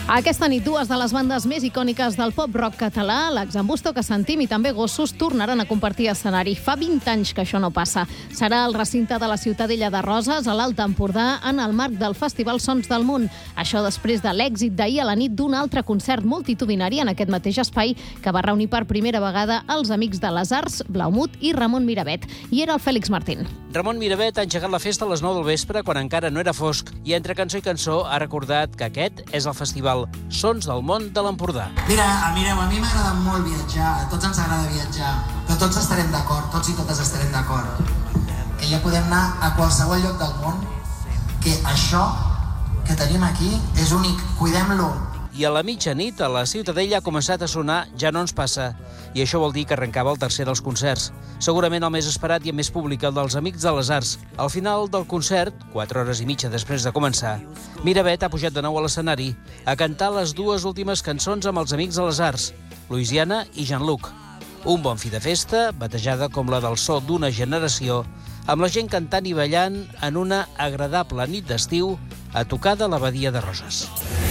Aquesta nit, dues de les bandes més icòniques del pop-rock català, l'Exambusto, que sentim, i també Gossos, tornaran a compartir escenari. Fa 20 anys que això no passa. Serà al recinte de la Ciutadella de Roses, a l'Alt Empordà, en el marc del Festival Sons del Món. Això després de l'èxit d'ahir a la nit d'un altre concert multitudinari en aquest mateix espai que va reunir per primera vegada els amics de les Arts, Blaumut i Ramon Miravet. I era el Fèlix Martín. Ramon Miravet ha engegat la festa a les 9 del vespre, quan encara no era fosc, i entre cançó i cançó ha recordat que aquest és el festival Sons del Món de l'Empordà. Mireu, a mi m'agrada molt viatjar, a tots ens agrada viatjar, però tots estarem d'acord, tots i totes estarem d'acord, que ja podem anar a qualsevol lloc del món, que això que tenim aquí és únic, cuidem-lo. I a la mitjanit, a la Ciutadella ha començat a sonar Ja no ens passa, i això vol dir que arrencava el tercer dels concerts. Segurament el més esperat i el més públic, el dels Amics de les Arts. Al final del concert, 4 hores i mitja després de començar, Miravet ha pujat de nou a l'escenari a cantar les dues últimes cançons amb els Amics de les Arts, Louisiana i Jean-Luc. Un bon fi de festa, batejada com la del so d'una generació, amb la gent cantant i ballant en una agradable nit d'estiu a tocar de la Badia de Roses.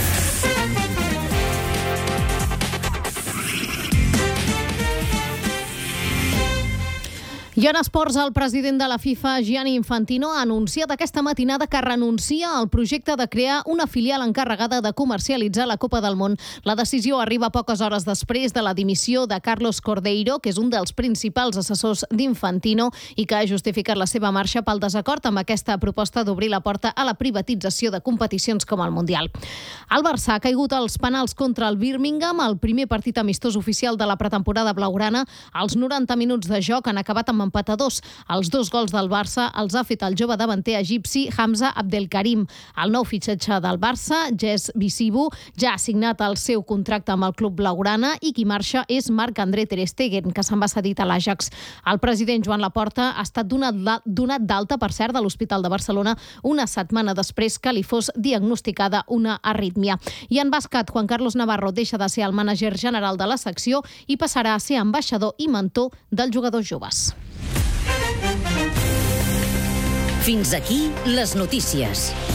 I en esports, el president de la FIFA, Gianni Infantino, ha anunciat aquesta matinada que renuncia al projecte de crear una filial encarregada de comercialitzar la Copa del Món. La decisió arriba poques hores després de la dimissió de Carlos Cordeiro, que és un dels principals assessors d'Infantino i que ha justificat la seva marxa pel desacord amb aquesta proposta d'obrir la porta a la privatització de competicions com el Mundial. El Barça ha caigut als penals contra el Birmingham, el primer partit amistós oficial de la pretemporada blaugrana. Els 90 minuts de joc han acabat amb empat a 2. Els 2 gols del Barça els ha fet el jove davanter egipci Hamza Abdelkarim. El nou fitxatge del Barça, Jess Bisibu, ja ha signat el seu contracte amb el club blaugrana i qui marxa és Marc-André ter Stegen, que se'n va cedit a l'Ajax. El president Joan Laporta ha estat donat d'alta, per cert, de l'Hospital de Barcelona una setmana després que li fos diagnosticada una arrítmia. I en bàsquet, Juan Carlos Navarro deixa de ser el mànager general de la secció i passarà a ser ambaixador i mentor dels jugadors joves. Fins aquí les notícies.